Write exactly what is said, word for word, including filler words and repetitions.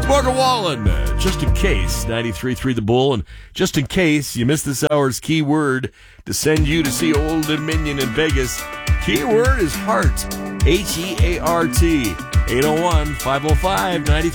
Morgan Wallen, uh, just in case, ninety-three point three The Bull, and just in case you missed this hour's keyword to send you to see Old Dominion in Vegas, keyword is heart, H E A R T, eight oh one, five oh five, ninety-three